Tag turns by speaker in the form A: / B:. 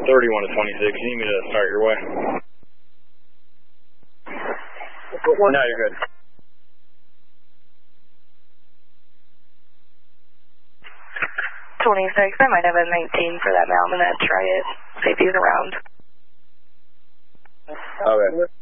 A: 31 to 26. You need me to start your way? No, you're good.
B: 26, I might have a 19 for that now. I'm going to try it, see if he's around.
A: Okay.